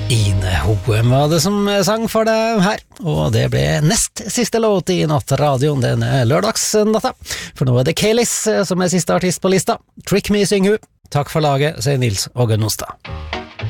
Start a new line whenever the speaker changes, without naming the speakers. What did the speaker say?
Ine Hoem var det som sang for deg her, og det ble nest siste låt i nattradioen denne lørdagsnatta, for nå er det Kaylis som er siste artist på lista. Trick Me synger hun. Takk for laget, sier Nils Åge Nostad.